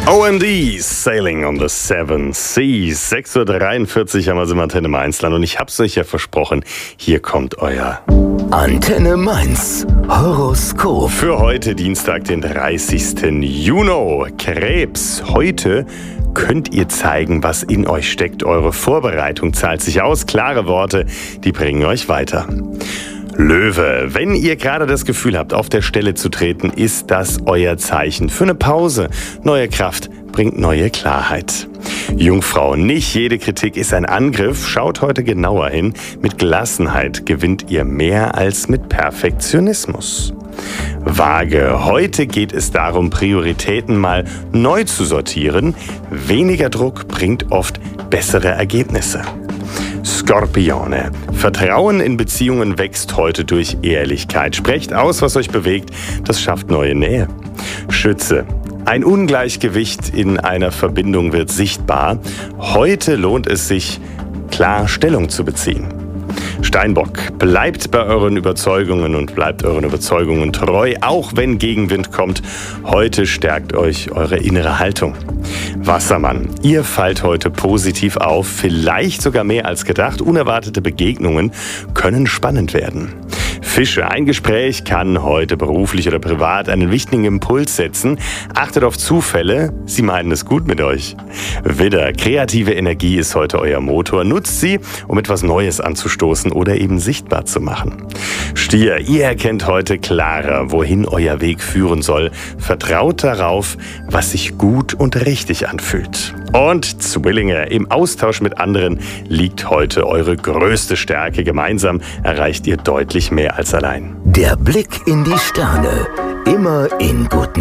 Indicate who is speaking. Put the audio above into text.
Speaker 1: OMD, Sailing on the Seven Seas. 6.43 Uhr haben wir sie im Antenne Mainzland und ich hab's euch ja versprochen, hier kommt euer
Speaker 2: Antenne Mainz Horoskop.
Speaker 1: Für heute Dienstag, den 30. Juni. Krebs, heute könnt ihr zeigen, was in euch steckt. Eure Vorbereitung zahlt sich aus. Klare Worte, die bringen euch weiter. Löwe, wenn ihr gerade das Gefühl habt, auf der Stelle zu treten, ist das euer Zeichen für eine Pause. Neue Kraft bringt neue Klarheit. Jungfrau, nicht jede Kritik ist ein Angriff. Schaut heute genauer hin. Mit Gelassenheit gewinnt ihr mehr als mit Perfektionismus. Waage, heute geht es darum, Prioritäten mal neu zu sortieren. Weniger Druck bringt oft bessere Ergebnisse. Skorpione, Vertrauen in Beziehungen wächst heute durch Ehrlichkeit. Sprecht aus, was euch bewegt, das schafft neue Nähe. Schütze, ein Ungleichgewicht in einer Verbindung wird sichtbar. Heute lohnt es sich, klar Stellung zu beziehen. Steinbock, bleibt bei euren Überzeugungen und bleibt euren Überzeugungen treu, auch wenn Gegenwind kommt. Heute stärkt euch eure innere Haltung. Wassermann, ihr fallt heute positiv auf, vielleicht sogar mehr als gedacht. Unerwartete Begegnungen können spannend werden. Fische, ein Gespräch kann heute beruflich oder privat einen wichtigen Impuls setzen. Achtet auf Zufälle, sie meinen es gut mit euch. Widder, kreative Energie ist heute euer Motor. Nutzt sie, um etwas Neues anzustoßen oder eben sichtbar zu machen. Stier, ihr erkennt heute klarer, wohin euer Weg führen soll. Vertraut darauf, was sich gut und richtig anfühlt. Und Zwillinge, im Austausch mit anderen liegt heute eure größte Stärke. Gemeinsam erreicht ihr deutlich mehr als allein.
Speaker 2: Der Blick in die Sterne. Immer in guten